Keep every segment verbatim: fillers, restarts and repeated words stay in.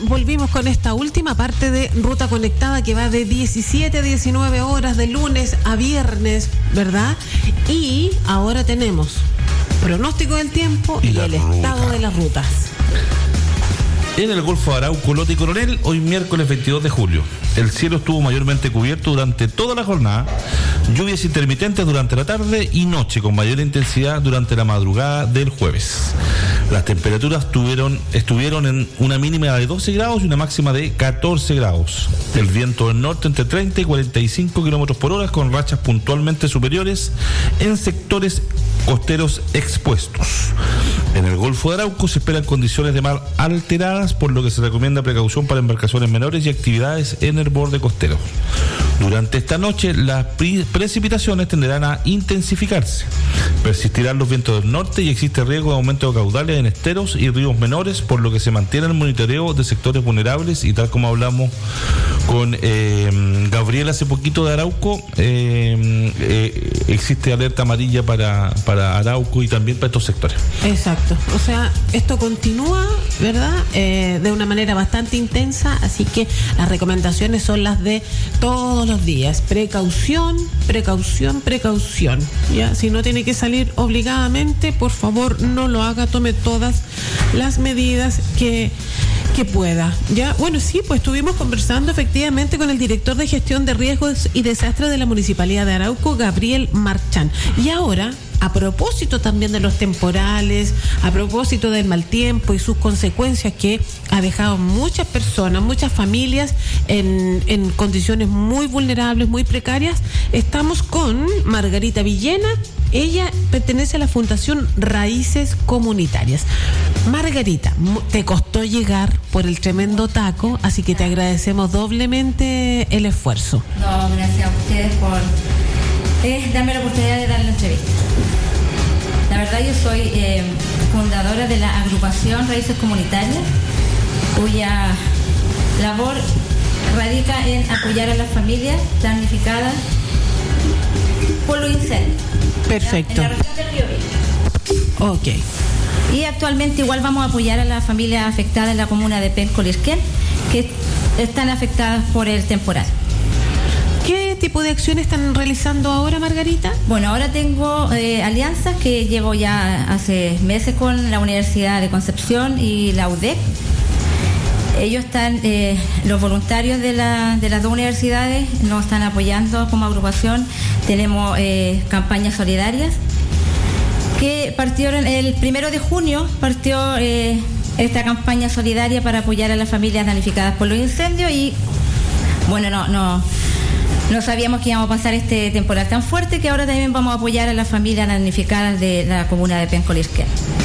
volvimos con esta última parte de Ruta Conectada que va de diecisiete a diecinueve horas de lunes a viernes, ¿verdad? Y ahora tenemos pronóstico del tiempo y, y el ruta. estado de las rutas. En el Golfo de Arauco, Lota y Coronel, hoy miércoles veintidós de julio. El cielo estuvo mayormente cubierto durante toda la jornada. Lluvias intermitentes durante la tarde y noche con mayor intensidad durante la madrugada del jueves. Las temperaturas tuvieron, estuvieron en una mínima de doce grados y una máxima de catorce grados. El viento del norte entre treinta y cuarenta y cinco kilómetros por hora con rachas puntualmente superiores en sectores costeros expuestos. En el Golfo de Arauco se esperan condiciones de mar alteradas, por lo que se recomienda precaución para embarcaciones menores y actividades en el borde costero. Durante esta noche las pre- precipitaciones tenderán a intensificarse. Persistirán los vientos del norte y existe riesgo de aumento de caudales en esteros y ríos menores, por lo que se mantiene el monitoreo de sectores vulnerables y tal como hablamos con eh, Gabriel hace poquito de Arauco, eh, eh, existe alerta amarilla para, para Arauco y también para estos sectores. Exacto, o sea, esto continúa, ¿verdad? Eh, de una manera bastante intensa, así que las recomendaciones son las de todos los días. Precaución, precaución, precaución. Ya, si no tiene que salir obligadamente, por favor no lo haga, tome todas las medidas que que pueda. Ya, bueno, sí, pues estuvimos conversando efectivamente con el director de gestión de riesgos y desastres de la Municipalidad de Arauco, Gabriel Marchán. Y ahora, a propósito también de los temporales, a propósito del mal tiempo y sus consecuencias que ha dejado muchas personas, muchas familias en, en condiciones muy vulnerables, muy precarias, estamos con Margarita Villena. Ella pertenece a la Fundación Raíces Comunitarias. Margarita, te costó llegar por el tremendo taco, así que te agradecemos doblemente el esfuerzo. No, gracias a ustedes por eh, darme la oportunidad de dar la entrevista. La verdad, yo soy eh, fundadora de la agrupación Raíces Comunitarias, cuya labor radica en apoyar a las familias damnificadas por los incendios. Perfecto. En la región del Biobío. Ok. Y actualmente igual vamos a apoyar a las familias afectadas en la comuna de Penco-Lirquén, que están afectadas por el temporal. ¿Qué tipo de acciones están realizando ahora, Margarita? Bueno, ahora tengo eh, alianzas que llevo ya hace meses con la Universidad de Concepción y la U D E C. Ellos están, eh, los voluntarios de, la, de las dos universidades nos están apoyando como agrupación. Tenemos eh, campañas solidarias que partieron el primero de junio, partió eh, esta campaña solidaria para apoyar a las familias damnificadas por los incendios y bueno, no, no, no sabíamos que íbamos a pasar este temporal tan fuerte que ahora también vamos a apoyar a las familias damnificadas de la comuna de Penco-Lirquén.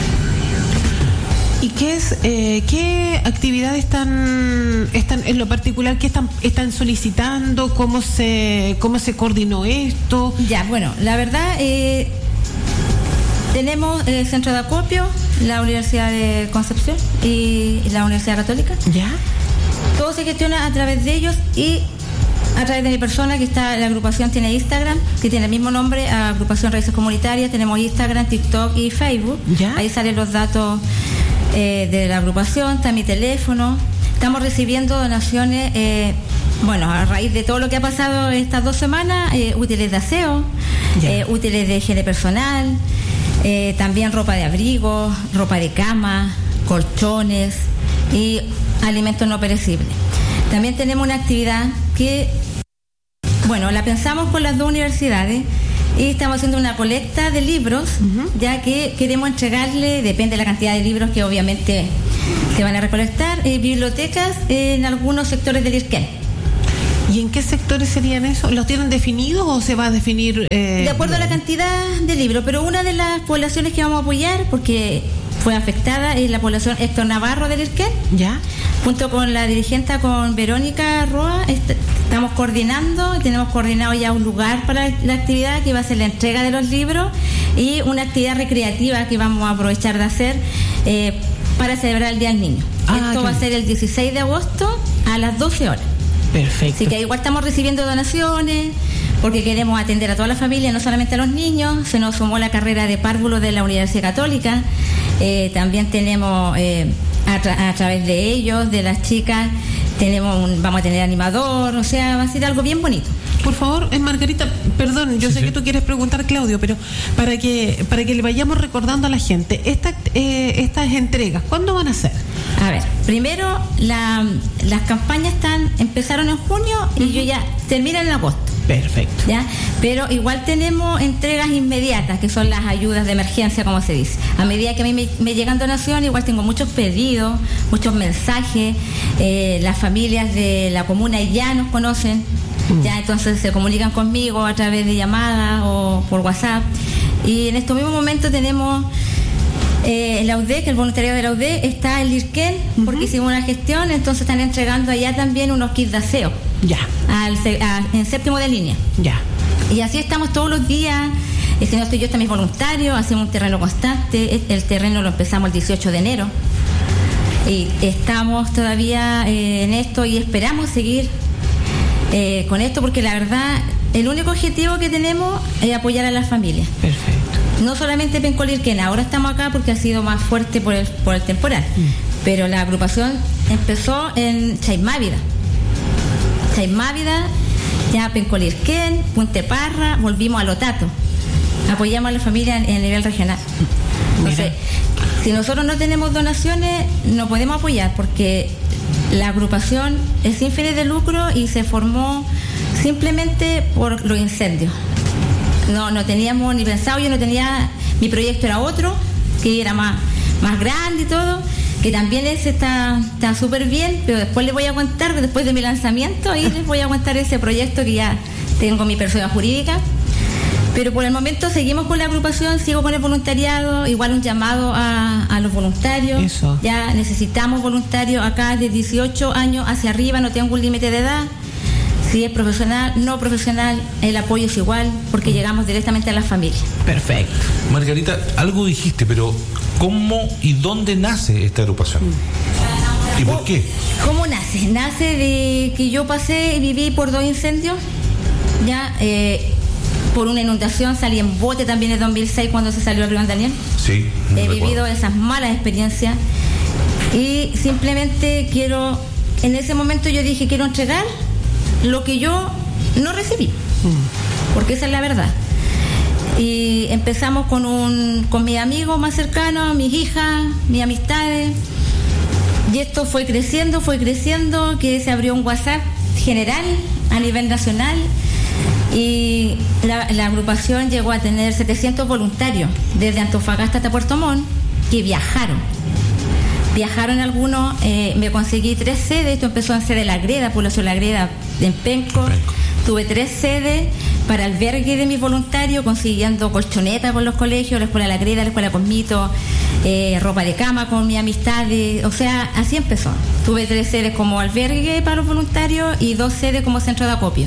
¿Y qué es, eh, qué actividades están, están en lo particular que están, están solicitando? ¿Cómo se, cómo se coordinó esto? Ya, bueno, la verdad, eh, tenemos el centro de acopio, la Universidad de Concepción y la Universidad Católica. Ya. Todo se gestiona a través de ellos y a través de mi persona, que está, la agrupación tiene Instagram, que tiene el mismo nombre, Agrupación Raíces Comunitarias. Tenemos Instagram, TikTok y Facebook. ¿Ya? Ahí salen los datos eh, de la agrupación, está mi teléfono. Estamos recibiendo donaciones, eh, bueno, a raíz de todo lo que ha pasado estas dos semanas, eh, útiles de aseo, eh, útiles de higiene personal, eh, también ropa de abrigo, ropa de cama, colchones y alimentos no perecibles. También tenemos una actividad que, bueno, la pensamos con las dos universidades y estamos haciendo una colecta de libros, uh-huh. ya que queremos entregarle, depende de la cantidad de libros que obviamente se van a recolectar, eh, bibliotecas en algunos sectores del Lirquén. ¿Y en qué sectores serían esos? ¿Los tienen definidos o se va a definir? Eh, de acuerdo a la cantidad de libros, pero una de las poblaciones que vamos a apoyar, porque fue afectada, es la población Héctor Navarro del Lirquén. ¿Ya? Junto con la dirigente, con Verónica Roa, est- estamos coordinando, tenemos coordinado ya un lugar para la actividad que va a ser la entrega de los libros y una actividad recreativa que vamos a aprovechar de hacer eh, para celebrar el Día del Niño. Ah, Esto va a ser el dieciséis de agosto a las doce horas. Perfecto. Así que igual estamos recibiendo donaciones porque queremos atender a toda la familia, no solamente a los niños. Se nos sumó la carrera de párvulos de la Universidad Católica. Eh, también tenemos eh, a, tra- a través de ellos, de las chicas, tenemos un, vamos a tener animador, o sea, va a ser algo bien bonito. Por favor, eh, Margarita, perdón, yo Sí, sé sí. que tú quieres preguntar, Claudio, pero para que para que le vayamos recordando a la gente, esta, eh, estas entregas, ¿cuándo van a ser? A ver, primero la, las campañas están empezaron en junio y yo ya terminan en agosto. Perfecto. ¿Ya? Pero igual tenemos entregas inmediatas, que son las ayudas de emergencia, como se dice. A medida que a mí me, me llegan donaciones, igual tengo muchos pedidos, muchos mensajes. Eh, las familias de la comuna ya nos conocen, ya entonces se comunican conmigo a través de llamadas o por WhatsApp. Y en estos mismos momentos tenemos eh, la U D E C, el voluntariado de la U D E C, está en Lirquén, porque uh-huh. hicimos una gestión, entonces están entregando allá también unos kits de aseo. Ya. Al, a, en séptimo de línea. Ya. Y así estamos todos los días. Eh, si no estoy yo, están mis voluntarios. Hacemos un terreno constante. El terreno lo empezamos el dieciocho de enero. Y estamos todavía eh, en esto y esperamos seguir eh, con esto porque la verdad, el único objetivo que tenemos es apoyar a las familias. Perfecto. No solamente Penco-Lirquén, ahora estamos acá porque ha sido más fuerte por el, por el temporal. Mm. Pero la agrupación empezó en Chaimávida. Chaimávida, ya Penco-Lirquén, Puente Parra, volvimos a Lotato. Apoyamos a la familia en el nivel regional. Entonces, si nosotros no tenemos donaciones, no podemos apoyar porque la agrupación es sin fines de lucro y se formó simplemente por los incendios. No, no teníamos ni pensado, yo no tenía, mi proyecto era otro, que era más, más grande y todo, que también ese está está súper bien, pero después les voy a contar, después de mi lanzamiento, ahí les voy a contar ese proyecto que ya tengo mi persona jurídica. Pero por el momento seguimos con la agrupación, sigo con el voluntariado, igual un llamado a, a los voluntarios. Eso. Ya necesitamos voluntarios acá de dieciocho años hacia arriba, no tengo un límite de edad. Si es profesional, no profesional, el apoyo es igual, porque llegamos directamente a las familias. Perfecto. Margarita, algo dijiste, pero ¿cómo y dónde nace esta agrupación? ¿Y por qué? ¿Cómo nace? Nace de que yo pasé y viví por dos incendios, ya, eh, por una inundación, salí en bote también en dos mil seis cuando se salió el río Daniel. Sí. He recuerdo. vivido esas malas experiencias y simplemente quiero, en ese momento yo dije, quiero entregar lo que yo no recibí, mm. porque esa es la verdad. Y empezamos con un con mis amigos más cercanos, mis hijas, mis amistades, y esto fue creciendo, fue creciendo, que se abrió un WhatsApp general a nivel nacional y la, la agrupación llegó a tener setecientos voluntarios desde Antofagasta hasta Puerto Montt que viajaron. Viajaron algunos, eh, me conseguí tres sedes, esto empezó en sede La Greda, población La Greda, en Penco. Penco. Tuve tres sedes para albergue de mis voluntarios, consiguiendo colchonetas con los colegios, la escuela La Greda, la escuela Cosmito, eh, ropa de cama con mis amistades, o sea, así empezó. Tuve tres sedes como albergue para los voluntarios y dos sedes como centro de acopio.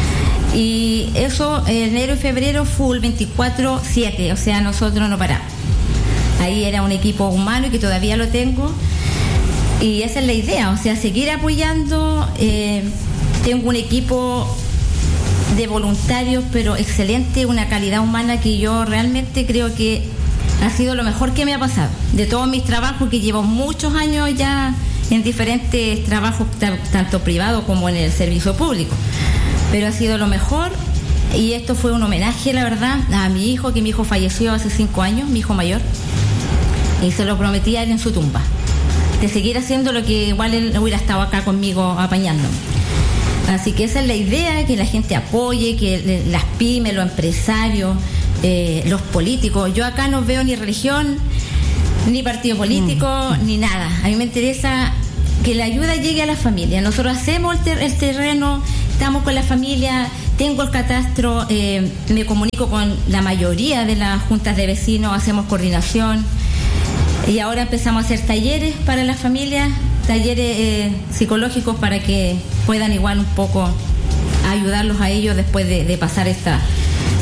Y eso, enero y febrero, full veinticuatro siete, o sea, nosotros no paramos. Ahí era un equipo humano y que todavía lo tengo. Y esa es la idea, o sea, seguir apoyando. Eh, tengo un equipo de voluntarios, pero excelente, una calidad humana que yo realmente creo que ha sido lo mejor que me ha pasado. De todos mis trabajos, que llevo muchos años ya en diferentes trabajos, t- tanto privados como en el servicio público. Pero ha sido lo mejor. Y esto fue un homenaje, la verdad, a mi hijo, que mi hijo falleció hace cinco años, mi hijo mayor. Y se lo prometí a él en su tumba, de seguir haciendo lo que igual él hubiera estado acá conmigo apañándome. Así que esa es la idea, que la gente apoye, que las pymes, los empresarios, eh, los políticos. Yo acá no veo ni religión, ni partido político, mm. ni nada. A mí me interesa que la ayuda llegue a la familia. Nosotros hacemos el, ter- el terreno, estamos con la familia, tengo el catastro, eh, me comunico con la mayoría de las juntas de vecinos, hacemos coordinación. Y ahora empezamos a hacer talleres para las familias, talleres eh, psicológicos para que puedan igual un poco ayudarlos a ellos después de, de pasar esta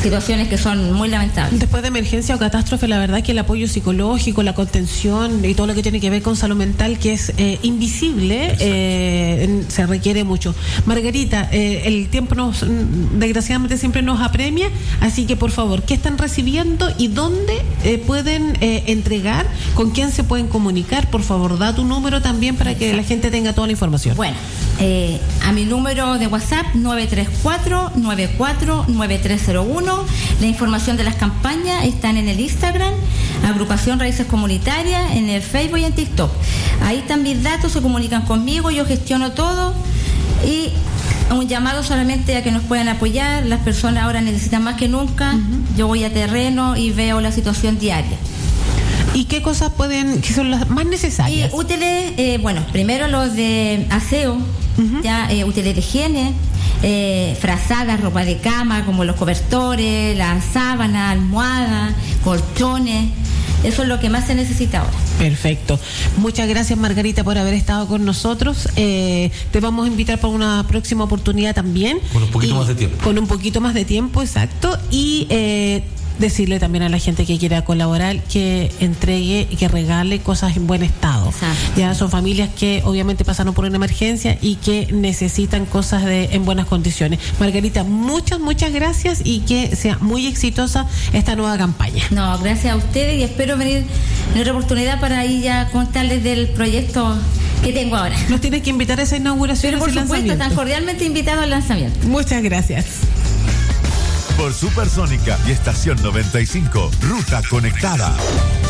situaciones que son muy lamentables. Después de emergencia o catástrofe, la verdad que el apoyo psicológico, la contención y todo lo que tiene que ver con salud mental, que es eh, invisible, eh, se requiere mucho. Margarita, eh, el tiempo nos, desgraciadamente siempre nos apremia, así que por favor, ¿qué están recibiendo y dónde eh, pueden eh, entregar? ¿Con quién se pueden comunicar? Por favor, da tu número también para que la gente tenga toda la información. Bueno, eh, a mi número de WhatsApp nueve tres cuatro, nueve cuatro nueve tres cero uno. La información de las campañas están en el Instagram, Agrupación Raíces Comunitarias, en el Facebook y en TikTok. Ahí están mis datos, se comunican conmigo, yo gestiono todo y un llamado solamente a que nos puedan apoyar. Las personas ahora necesitan más que nunca. Uh-huh. Yo voy a terreno y veo la situación diaria. ¿Y qué cosas pueden, que son las más necesarias? Y útiles, eh, bueno, primero los de aseo, uh-huh. ya eh, útiles de higiene, eh, frazadas, ropa de cama, como los cobertores, las sábanas, almohadas, colchones. Eso es lo que más se necesita ahora. Perfecto. Muchas gracias, Margarita, por haber estado con nosotros. Eh, te vamos a invitar para una próxima oportunidad también. Con un poquito y, más de tiempo. Con un poquito más de tiempo, exacto. Y eh, decirle también a la gente que quiera colaborar que entregue y que regale cosas en buen estado. Exacto. Ya son familias que obviamente pasaron por una emergencia y que necesitan cosas de en buenas condiciones. Margarita, muchas, muchas gracias y que sea muy exitosa esta nueva campaña. No, gracias a ustedes y espero venir en otra oportunidad para ahí ya contarles del proyecto que tengo ahora. Nos tienes que invitar a esa inauguración. Pero por supuesto, están cordialmente invitados al lanzamiento. Muchas gracias. Por Supersónica y Estación noventa y cinco, Ruta Conectada.